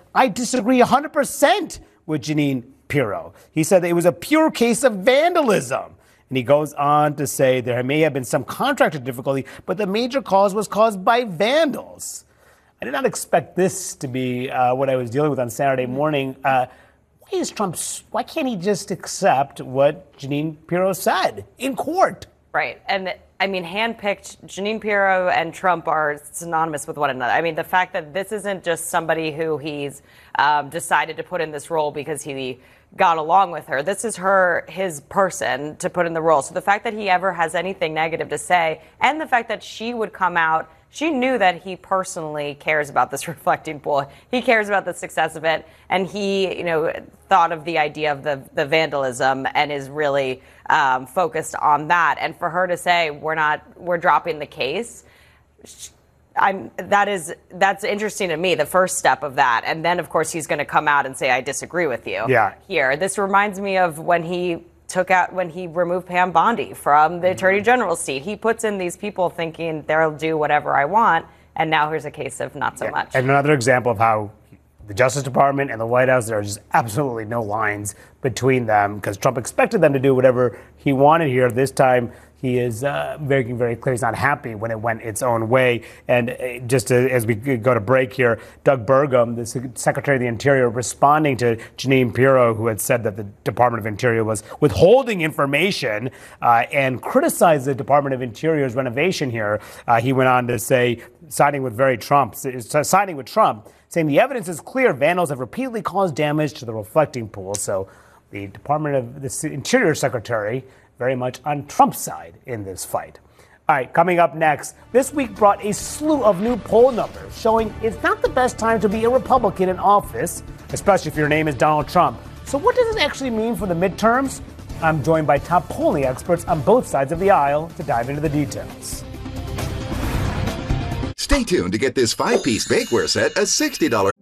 I disagree 100% with Jeanine Pirro. He said that it was a pure case of vandalism. And he goes on to say there may have been some contractor difficulty, but the major cause was caused by vandals. I did not expect this to be what I was dealing with on Saturday morning. Why can't he just accept what Jeanine Pirro said in court? Right. And I mean, handpicked, Jeanine Pirro and Trump are synonymous with one another. I mean, the fact that this isn't just somebody who he's decided to put in this role because he got along with her. This is his person to put in the role. So the fact that he ever has anything negative to say, and the fact that she would come out, she knew that he personally cares about this reflecting pool. He cares about the success of it, and he, thought of the idea of the vandalism and is really focused on that. And for her to say we're dropping the case, that's interesting to me. The first step of that, and then of course he's going to come out and say I disagree with you. Yeah. Here, this reminds me of when he removed Pam Bondi from the Attorney General's seat. He puts in these people thinking they'll do whatever I want, and now here's a case of not so much. And another example of how the Justice Department and the White House, there are just absolutely no lines between them because Trump expected them to do whatever he wanted here. This time, he is very, very clear he's not happy when it went its own way. And as we go to break here, Doug Burgum, the Secretary of the Interior, responding to Jeanine Pirro, who had said that the Department of Interior was withholding information and criticized the Department of Interior's renovation here. He went on to say, siding with Trump, saying the evidence is clear. Vandals have repeatedly caused damage to the reflecting pool. So the Department of the Interior Secretary very much on Trump's side in this fight. All right, coming up next, this week brought a slew of new poll numbers showing it's not the best time to be a Republican in office, especially if your name is Donald Trump. So what does it actually mean for the midterms? I'm joined by top polling experts on both sides of the aisle to dive into the details. Stay tuned to get this 5-piece bakeware set, a $60